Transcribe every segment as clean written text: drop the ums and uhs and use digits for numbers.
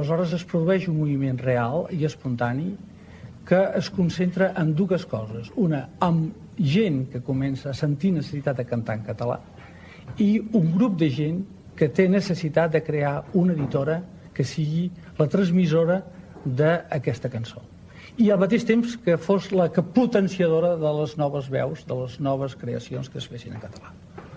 aleshores es produeix un moviment real i espontani que es concentra en dues coses. Una, amb gent que comença a sentir necessitat de cantar en català i un grup de gent que té necessitat de crear una editora que sigui la transmissora d'aquesta cançó. I al mateix temps que fos la potenciadora de les noves veus, de les noves creacions que es fessin en català.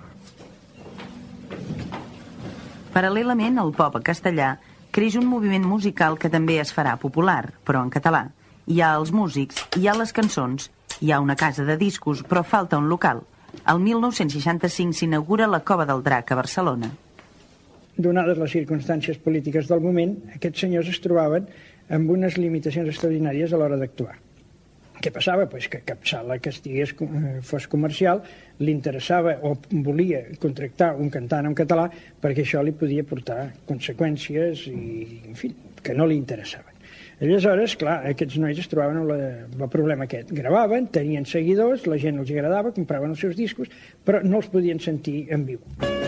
Paral·lelament al pop en castellà, creix un moviment musical que també es farà popular, però en català. Hi ha els músics, hi ha les cançons, hi ha una casa de discos, però falta un local. El 1965 s'inaugura la Cova del Drac a Barcelona. Donades les circumstàncies polítiques del moment, aquests senyors es trobaven amb unes limitacions extraordinàries a l'hora d'actuar. Què passava? Pues que cap sala que fos comercial li interessava o volia contractar un cantant en català perquè això li podia portar conseqüències i, en fi, que no li interessaven. Aleshores, clar, aquests nois es trobaven amb el problema aquest. Gravaven, tenien seguidors, la gent els agradava, compraven els seus discos, però no els podien sentir en viu.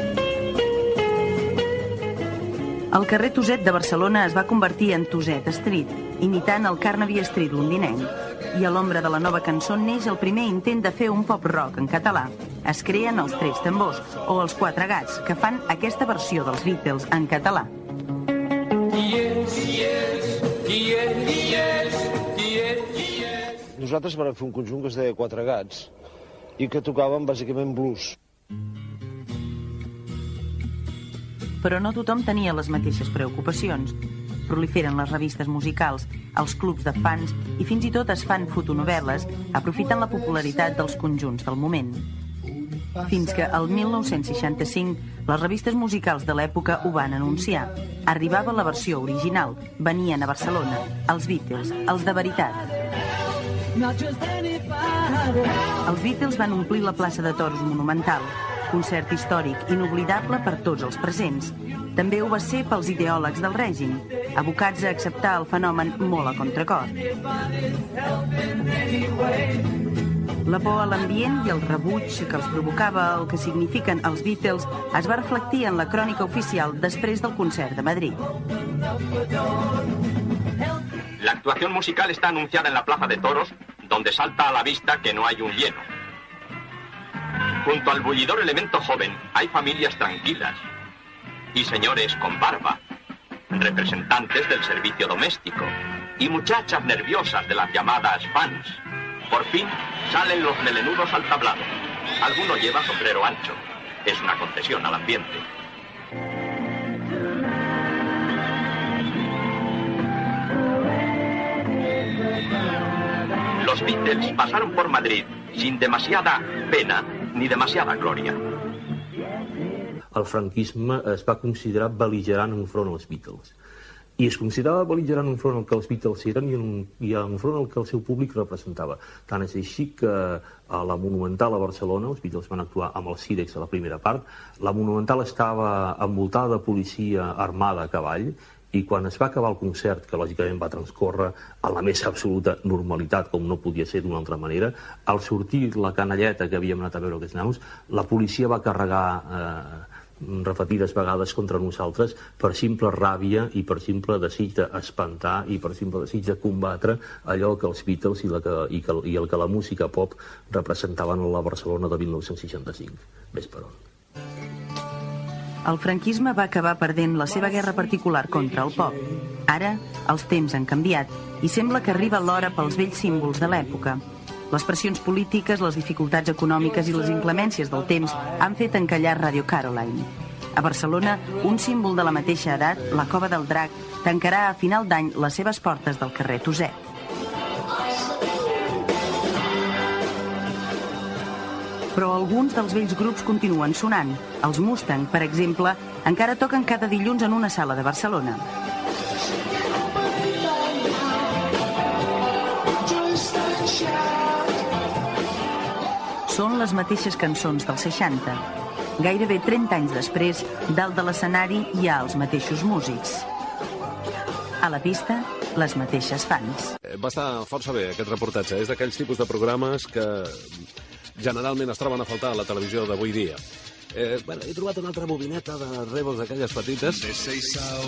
El carrer Tuset de Barcelona es va convertir en Tuset Street, imitant el Carnaby Street londinenc. I a l'ombra de la nova cançó neix el primer intent de fer un pop-rock en català. Es creen els Tres Tambors, o els Quatre Gats, que fan aquesta versió dels Beatles en català. Nosaltres vam fer un conjunt que es deia Quatre Gats i que tocaven bàsicament blues. Però no tothom tenia les mateixes preocupacions. Proliferen les revistes musicals, els clubs de fans i fins i tot es fan fotonovel·les aprofitant la popularitat dels conjunts del moment. Fins que el 1965 les revistes musicals de l'època ho van anunciar. Arribava la versió original, venien a Barcelona, els Beatles, els de veritat. Els Beatles van omplir la plaça de Toros Monumental, concert històric inoblidable per tots els presents. També ho va ser pels ideòlegs del règim, abocats a acceptar el fenomen molt a contracor. La por a l'ambient i el rebuig que els provocava el que signifiquen els Beatles es va reflectir en la crònica oficial després del concert de Madrid. La actuación musical está anunciada en la Plaza de Toros, donde salta a la vista que no hay un lleno. Junto al bullidor elemento joven hay familias tranquilas y señores con barba, representantes del servicio doméstico y muchachas nerviosas de las llamadas fans. Por fin salen los melenudos al tablado. Alguno lleva sombrero ancho. Es una concesión al ambiente. Los Beatles pasaron por Madrid sin demasiada pena ni demasiada glòria. El franquisme es va considerar bel·ligerant enfront als Beatles. I es considerava bel·ligerant enfront al que els Beatles eren i enfront al que el seu públic representava. Tant és així que a la Monumental a Barcelona, els Beatles van actuar amb els Cirex a la primera part, la Monumental estava envoltada de policia armada a cavall i quan es va acabar el concert, que lògicament va transcórrer a la més absoluta normalitat, com no podia ser d'una altra manera, al sortir la canalleta que havíem anat a veure aquests naus, la policia va carregar repetides vegades contra nosaltres per simple ràbia i per simple desig d'espantar i per simple desig de combatre allò que els Beatles i el que la música pop representaven a la Barcelona de 1965. Ves per on. El franquisme va acabar perdent la seva guerra particular contra el pop. Ara, els temps han canviat i sembla que arriba l'hora pels vells símbols de l'època. Les pressions polítiques, les dificultats econòmiques i les inclemències del temps han fet encallar Radio Caroline. A Barcelona, un símbol de la mateixa edat, la Cova del Drac, tancarà a final d'any les seves portes del carrer Tuset. Però alguns dels vells grups continuen sonant. Els Mustang, per exemple, encara toquen cada dilluns en una sala de Barcelona. Són les mateixes cançons dels 60. Gairebé 30 anys després, dalt de l'escenari hi ha els mateixos músics. A la pista, les mateixes fans. Va estar força bé aquest reportatge. És d'aquells tipus de programes que generalment es troben a faltar a la televisió d'avui dia. He trobat una altra bobineta de rèvols d'aquelles petites.